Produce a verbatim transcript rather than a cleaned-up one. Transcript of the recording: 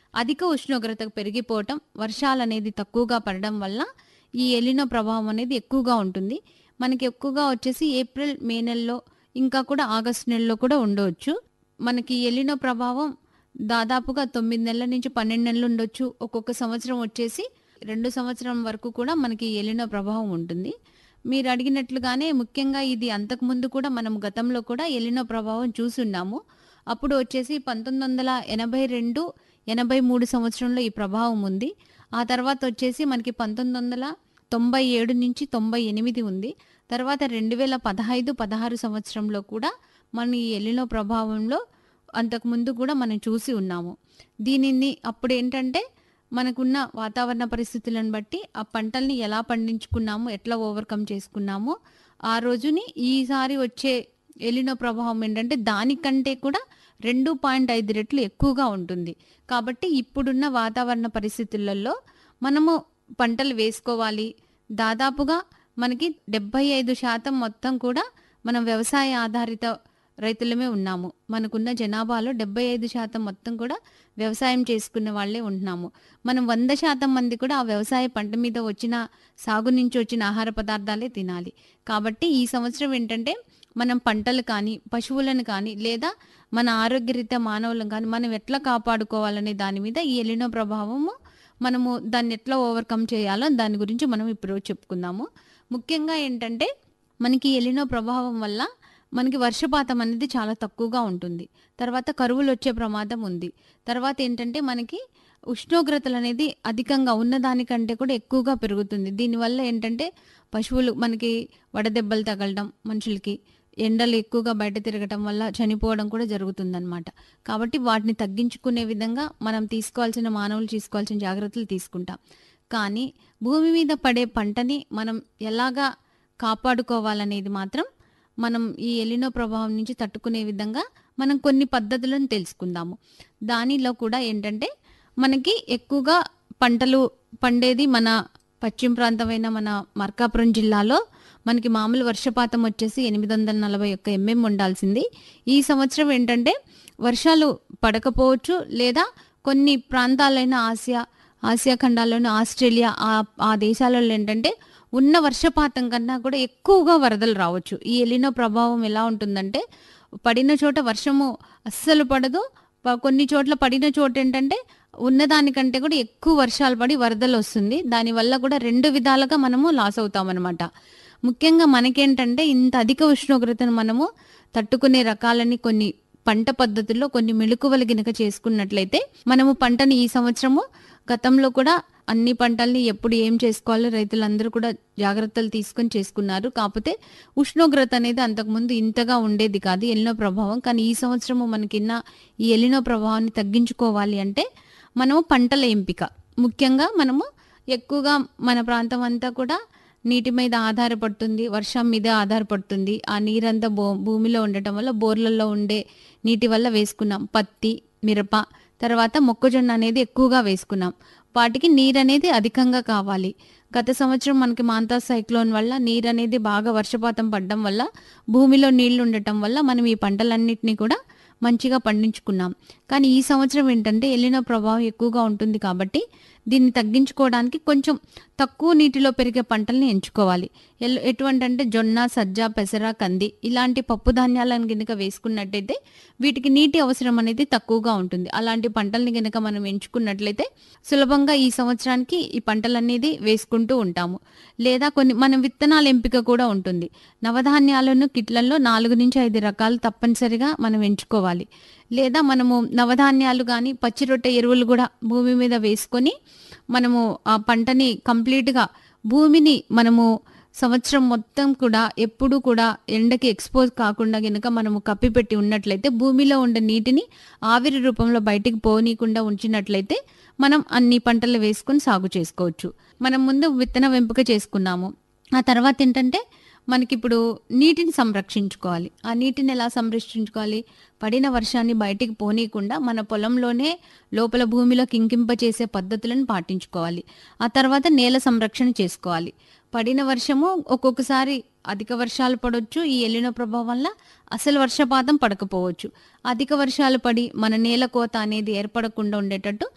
అధిక ఉష్ణోగ్రత పెరిగిపోవటం, వర్షాలనేది తక్కువగా పడడం వల్ల ఈ ఎలినో ప్రభావం అనేది ఎక్కువగా ఉంటుంది. మనకి ఎక్కువగా వచ్చేసి ఏప్రిల్, మే నెలలో ఇంకా కూడా ఆగస్టు నెలలో కూడా ఉండవచ్చు. మనకి ఎలినో ప్రభావం దాదాపుగా తొమ్మిది నెలల నుంచి పన్నెండు నెలలు ఉండొచ్చు. ఒక్కొక్క సంవత్సరం వచ్చేసి రెండు సంవత్సరం వరకు కూడా మనకి ఎలినో ప్రభావం ఉంటుంది. మీరు అడిగినట్లుగానే ముఖ్యంగా ఇది అంతకుముందు కూడా మనం గతంలో కూడా ఎలినో ప్రభావం చూసున్నాము. అప్పుడు వచ్చేసి పంతొమ్మిది వందల ఎనభై రెండు, ఎనభై మూడు సంవత్సరంలో ఈ ప్రభావం ఉంది. ఆ తర్వాత వచ్చేసి మనకి పంతొమ్మిది వందల తొంభై ఏడు నుంచి తొంభై ఎనిమిది ఉంది. తర్వాత రెండు వేల పదహైదు, పదహారు సంవత్సరంలో కూడా మన ఈ ఎలినో ప్రభావంలో అంతకుముందు కూడా మనం చూసి ఉన్నాము. దీనిని అప్పుడేంటంటే మనకున్న వాతావరణ పరిస్థితులను బట్టి ఆ పంటల్ని ఎలా పండించుకున్నామో, ఎట్లా ఓవర్‌కమ్ చేసుకున్నామో, ఆ రోజుని ఈసారి వచ్చే ఎలినో ప్రభావం ఏంటంటే దానికంటే కూడా రెండు పాయింట్ ఐదు రెట్లు ఎక్కువగా ఉంటుంది. కాబట్టి ఇప్పుడున్న వాతావరణ పరిస్థితులలో మనము పంటలు వేసుకోవాలి. దాదాపుగా మనకి డెబ్బై ఐదు శాతం మొత్తం కూడా మనం వ్యవసాయ ఆధారిత రైతులమే ఉన్నాము. మనకున్న జనాభాలో డెబ్బై ఐదు శాతం మొత్తం కూడా వ్యవసాయం చేసుకునే వాళ్ళే ఉంటున్నాము. మనం వంద శాతం మంది కూడా ఆ వ్యవసాయ పంట మీద వచ్చిన సాగు నుంచి వచ్చిన ఆహార పదార్థాలే తినాలి. కాబట్టి ఈ సంవత్సరం ఏంటంటే మనం పంటలు కానీ, పశువులను కానీ లేదా మన ఆరోగ్యరీత్యా మానవులను కానీ మనం ఎట్లా కాపాడుకోవాలనే దాని మీద ఈ ఎలినో ప్రభావము మనము దాన్ని ఎట్లా ఓవర్‌కమ్ చేయాలో దాని గురించి మనం ఇప్పుడు చెప్పుకుందాము. ముఖ్యంగా ఏంటంటే మనకి ఎలినో ప్రభావం వల్ల మనకి వర్షపాతం అనేది చాలా తక్కువగా ఉంటుంది. తర్వాత కరువులొచ్చే ప్రమాదం ఉంది. తర్వాత ఏంటంటే మనకి ఉష్ణోగ్రతలనేది అధికంగా ఉన్నదానికంటే కూడా ఎక్కువగా పెరుగుతుంది. దీనివల్ల ఏంటంటే పశువులు మనకి వడదెబ్బలు తగలడం, మనుషులకి ఎండలు ఎక్కువగా బయట తిరగటం వల్ల చనిపోవడం కూడా జరుగుతుందనమాట. కాబట్టి వాటిని తగ్గించుకునే విధంగా మనం తీసుకోవాల్సిన మానవులు తీసుకోవాల్సిన జాగ్రత్తలు తీసుకుంటాం. కానీ భూమి మీద పడే పంటని మనం ఎలాగా కాపాడుకోవాలనేది మాత్రం మనం ఈ ఎలినో ప్రభావం నుంచి తట్టుకునే విధంగా మనం కొన్ని పద్ధతులను తెలుసుకుందాము. దానిలో కూడా ఏంటంటే మనకి ఎక్కువగా పంటలు పండేది మన పశ్చిమ ప్రాంతమైన మన మార్కాపురం జిల్లాలో మనకి మామూలు వర్షపాతం వచ్చేసి ఎనిమిది వందల నలభై ఒక్క ఎంఎం ఉండాల్సింది. ఈ సంవత్సరం ఏంటంటే వర్షాలు పడకపోవచ్చు, లేదా కొన్ని ప్రాంతాలైన ఆసియా ఆసియా ఖండాల్లోని ఆస్ట్రేలియా ఆ ఆ దేశాలలో ఏంటంటే ఉన్న వర్షపాతం కన్నా కూడా ఎక్కువగా వరదలు రావచ్చు. ఈ ఎలినో ప్రభావం ఎలా ఉంటుందంటే పడిన చోట వర్షము అస్సలు పడదు. ప కొన్ని చోట్ల పడిన చోట ఏంటంటే ఉన్నదానికంటే కూడా ఎక్కువ వర్షాలు పడి వరదలొస్తుంది. దానివల్ల కూడా రెండు విధాలుగా మనము లాస్ అవుతామనమాట. ముఖ్యంగా మనకేంటంటే ఇంత అధిక ఉష్ణోగ్రతను మనము తట్టుకునే రకాలని కొన్ని పంట పద్ధతుల్లో కొన్ని మెళకువలు గినక చేసుకున్నట్లయితే మనము పంటని ఈ సంవత్సరము గతంలో కూడా అన్ని పంటల్ని ఎప్పుడు ఏం చేసుకోవాలో రైతులందరూ కూడా జాగ్రత్తలు తీసుకొని చేసుకున్నారు. కాకపోతే ఉష్ణోగ్రత అనేది అంతకుముందు ఇంతగా ఉండేది కాదు ఎలినో ప్రభావం. కానీ ఈ సంవత్సరము మనకిన్న ఈ ఎలినో ప్రభావాన్ని తగ్గించుకోవాలి అంటే మనము పంటల ఎంపిక ముఖ్యంగా మనము ఎక్కువగా మన ప్రాంతం అంతా కూడా నీటి మీద ఆధారపడుతుంది. వర్షం మీద ఆధారపడుతుంది. ఆ నీరంతా భూ భూమిలో ఉండటం వల్ల బోర్లలో ఉండే నీటి వల్ల వేసుకున్నాం. పత్తి, మిరప, తర్వాత మొక్కజొన్న అనేది ఎక్కువగా వేసుకున్నాం. వాటికి నీరనేది అధికంగా కావాలి. గత సంవత్సరం మనకి మాంతా సైక్లోన్ వల్ల నీరనేది బాగా వర్షపాతం పడడం వల్ల భూమిలో నీళ్లు ఉండటం వల్ల మనం ఈ పంటలన్నిటిని కూడా మంచిగా పండించుకున్నాం. కానీ ఈ సంవత్సరం ఏంటంటే ఎలినో ప్రభావం ఎక్కువగా ఉంటుంది కాబట్టి దీన్ని తగ్గించుకోవడానికి కొంచెం తక్కువ నీటిలో పెరిగే పంటల్ని ఎంచుకోవాలి. ఎల్ ఎటువంటి అంటే జొన్న, సజ్జ, పెసర, కంది ఇలాంటి పప్పు ధాన్యాలను గనుక వేసుకున్నట్టయితే వీటికి నీటి అవసరం అనేది తక్కువగా ఉంటుంది. అలాంటి పంటల్ని గనుక మనం ఎంచుకున్నట్లయితే సులభంగా ఈ సంవత్సరానికి ఈ పంటలనేది వేసుకుంటూ ఉంటాము. లేదా కొన్ని మనం విత్తనాల ఎంపిక కూడా ఉంటుంది. నవధాన్యాలను కిట్లలో నాలుగు నుంచి ఐదు రకాలు తప్పనిసరిగా మనం ఎంచుకోవాలి. లేదా మనము నవధాన్యాలు కానీ పచ్చి రొట్టె ఎరువులు కూడా భూమి మీద వేసుకొని మనము ఆ పంటని కంప్లీట్‌గా భూమిని మనము సంవత్సరం మొత్తం కూడా ఎప్పుడూ కూడా ఎండకి ఎక్స్‌పోజ్ కాకుండా గనుక మనము కప్పిపెట్టి ఉన్నట్లయితే భూమిలో ఉండే నీటిని ఆవిరి రూపంలో బయటికి పోనీయకుండా ఉంచినట్లయితే మనం అన్ని పంటలు వేసుకొని సాగు చేసుకోవచ్చు. మనం ముందు విత్తనం ఎంపిక చేసుకున్నాము. ఆ తర్వాత ఏంటంటే మనకిప్పుడు నీటిని సంరక్షించుకోవాలి. ఆ నీటిని ఎలా సంరక్షించుకోవాలి? పడిన వర్షాన్ని బయటికి పోనీయకుండా మన పొలంలోనే లోపల భూమిలో కింకింపచేసే పద్ధతులను పాటించుకోవాలి. ఆ తర్వాత నేల సంరక్షణ చేసుకోవాలి. పడిన వర్షము ఒక్కొక్కసారి అధిక వర్షాలు పడొచ్చు. ఈ ఎలినో ప్రభావం వల్ల అసలు వర్షపాతం పడకపోవచ్చు. అధిక వర్షాలు పడి మన నేల కోత అనేది ఏర్పడకుండా ఉండేటట్టు